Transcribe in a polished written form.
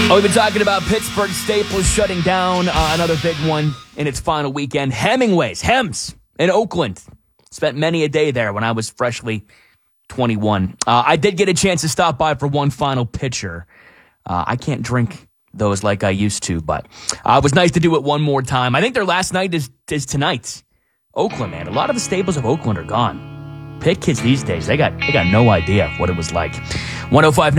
We've been talking about Pittsburgh Staples shutting down another big one in its final weekend. Hemingway's, Hems, in Oakland. Spent many a day there when I was freshly 21. I did get a chance to stop by for one final pitcher. I can't drink those like I used to, but it was nice to do it one more time. I think their last night is tonight. Oakland, man. A lot of the staples of Oakland are gone. Pitt kids these days, they got no idea what it was like. 105.